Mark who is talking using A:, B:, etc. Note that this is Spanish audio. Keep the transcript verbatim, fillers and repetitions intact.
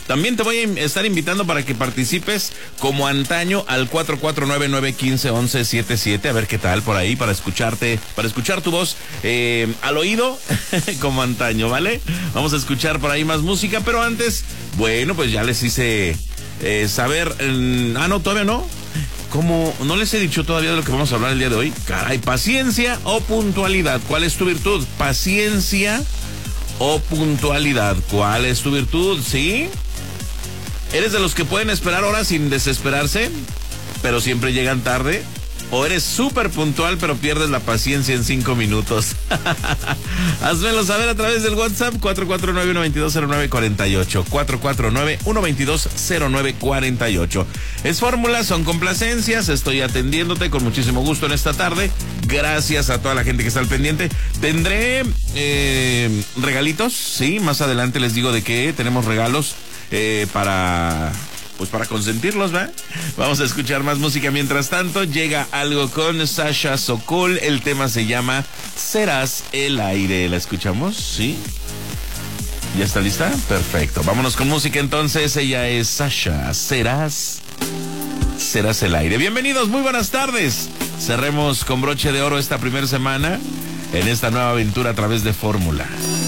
A: También te voy a estar invitando para que participes como antaño al cuatro cuatro nueve, nueve uno cinco, once setenta y siete. A ver qué tal por ahí para escucharte, para escuchar tu voz eh, al oído como antaño, ¿vale? Vamos a escuchar por ahí más música, pero antes, bueno, pues ya les hice eh, saber. Eh, ah, no, todavía no. Como no les he dicho todavía de lo que vamos a hablar el día de hoy. Caray, paciencia o puntualidad. ¿Cuál es tu virtud? Paciencia o puntualidad. ¿Cuál es tu virtud? ¿Sí? ¿Eres de los que pueden esperar horas sin desesperarse, pero siempre llegan tarde? ¿O eres súper puntual, pero pierdes la paciencia en cinco minutos? Házmelo saber a través del WhatsApp cuatro cuatro nueve, uno dos dos, cero nueve cuatro ocho. cuatro cuatro nueve, uno dos dos, cero nueve cuatro ocho. Es fórmula, son complacencias. Estoy atendiéndote con muchísimo gusto en esta tarde. Gracias a toda la gente que está al pendiente. Tendré eh, regalitos, sí. Más adelante les digo de qué tenemos regalos eh, para... Pues para consentirlos, ¿va? Vamos a escuchar más música. Mientras tanto, llega algo con Sasha Sokol. El tema se llama Serás el aire. ¿La escuchamos? ¿Sí? ¿Ya está lista? Perfecto. Vámonos con música entonces. Ella es Sasha. Serás... Serás el aire. Bienvenidos, muy buenas tardes. Cerremos con broche de oro esta primera semana en esta nueva aventura a través de Fórmula.